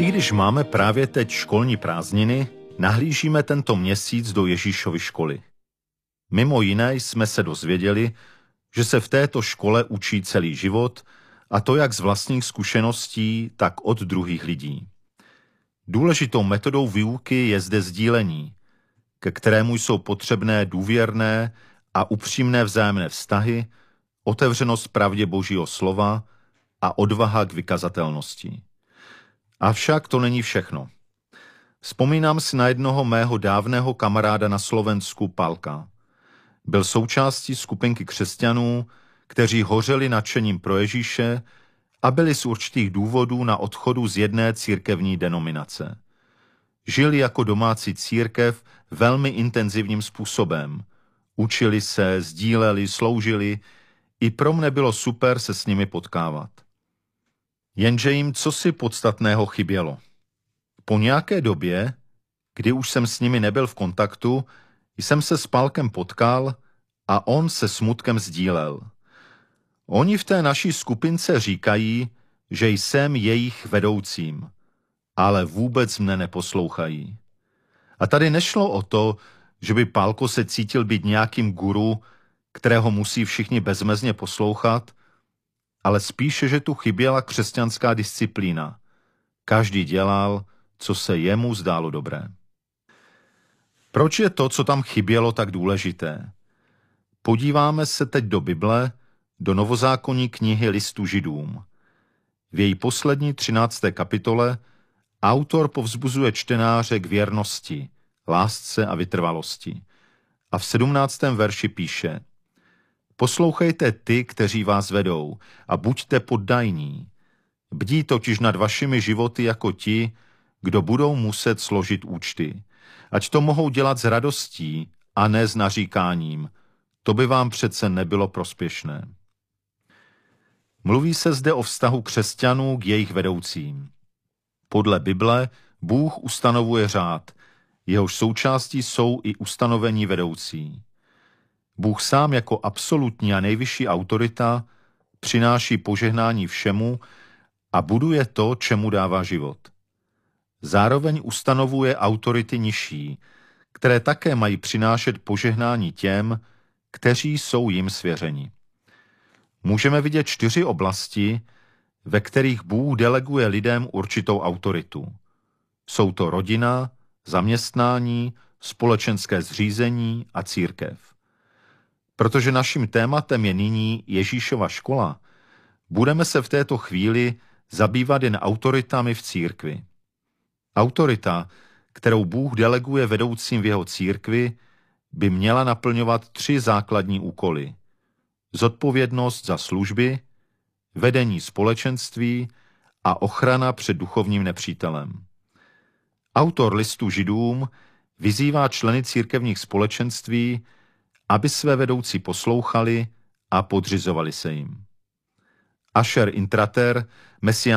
I když máme právě teď školní prázdniny, nahlížíme tento měsíc do Ježíšovy školy. Mimo jiné jsme se dozvěděli, že se v této škole učí celý život, a to jak z vlastních zkušeností, tak od druhých lidí. Důležitou metodou výuky je zde sdílení, ke kterému jsou potřebné důvěrné a upřímné vzájemné vztahy, otevřenost pravdě Božího slova a odvaha k vykazatelnosti. Avšak to není všechno. Vzpomínám si na jednoho mého dávného kamaráda na Slovensku, Palka. Byl součástí skupinky křesťanů, kteří hořeli nadšením pro Ježíše a byli z určitých důvodů na odchodu z jedné církevní denominace. Žili jako domácí církev velmi intenzivním způsobem. Učili se, sdíleli, sloužili. I pro mne bylo super se s nimi potkávat. Jenže jim cosi podstatného chybělo. Po nějaké době, kdy už jsem s nimi nebyl v kontaktu, jsem se s Palkem potkal a on se smutkem sdílel. Oni v té naší skupince říkají, že jsem jejich vedoucím, ale vůbec mne neposlouchají. A tady nešlo o to, že by Palko se cítil být nějakým guru, kterého musí všichni bezmezně poslouchat, ale spíše, že tu chyběla křesťanská disciplína. Každý dělal, co se jemu zdálo dobré. Proč je to, co tam chybělo, tak důležité? Podíváme se teď do Bible, do novozákonní knihy Listu Židům. V její poslední 13. kapitole autor povzbuzuje čtenáře k věrnosti, lásce a vytrvalosti. A v 17. verši píše: Poslouchejte ty, kteří vás vedou, a buďte poddajní. Bdí totiž nad vašimi životy jako ti, kdo budou muset složit účty. Ať to mohou dělat s radostí a ne s naříkáním. To by vám přece nebylo prospěšné. Mluví se zde o vztahu křesťanů k jejich vedoucím. Podle Bible Bůh ustanovuje řád, jehož součástí jsou i ustanovení vedoucí. Bůh sám jako absolutní a nejvyšší autorita přináší požehnání všemu a buduje to, čemu dává život. Zároveň ustanovuje autority nižší, které také mají přinášet požehnání těm, kteří jsou jim svěřeni. Můžeme vidět 4 oblasti, ve kterých Bůh deleguje lidem určitou autoritu. Jsou to rodina, zaměstnání, společenské zřízení a církev. Protože naším tématem je nyní Ježíšova škola, budeme se v této chvíli zabývat jen autoritami v církvi. Autorita, kterou Bůh deleguje vedoucím v jeho církvi, by měla naplňovat 3 základní úkoly. Zodpovědnost za služby, vedení společenství a ochrana před duchovním nepřítelem. Autor listu Židům vyzývá členy církevních společenství, aby své vedoucí poslouchali a podřizovali se jim. Asher Intrater,